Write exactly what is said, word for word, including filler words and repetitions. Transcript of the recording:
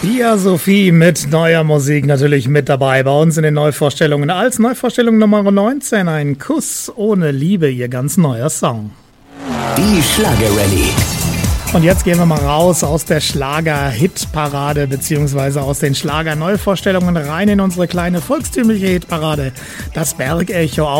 Ja, Sophie mit neuer Musik natürlich mit dabei bei uns in den Neuvorstellungen. Als Neuvorstellung Nummer neunzehn, ein Kuss ohne Liebe, ihr ganz neuer Song. Die Schlager-Rallye. Und jetzt gehen wir mal raus aus der Schlager-Hitparade beziehungsweise aus den Schlager-Neuvorstellungen rein in unsere kleine volkstümliche Hitparade. Das Bergecho